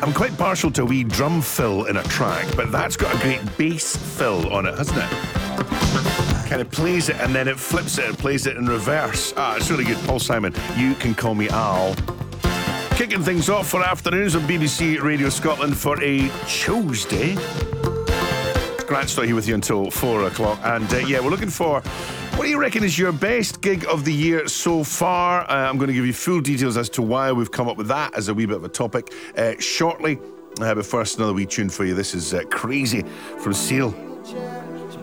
I'm quite partial to a wee drum fill in a track, but that's got a great bass fill on it, hasn't it? Kind of plays it and then it flips it and plays it in reverse. It's really good. Paul Simon, You Can Call Me Al. Kicking things off for afternoons on BBC Radio Scotland for a Tuesday. Grant Stoy here with you until 4 o'clock. And we're looking for, what do you reckon is your best gig of the year so far? I'm going to give you full details as to why we've come up with that as a wee bit of a topic shortly. But first, another wee tune for you. This is Crazy from Seal.